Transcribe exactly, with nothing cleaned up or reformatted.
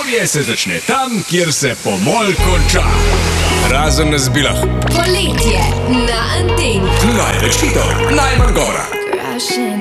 Podnebje se začne tam, kjer se pomol konča. Razen na Zbilah. Poletje na Anteni. Največ hitov, najmanj govora.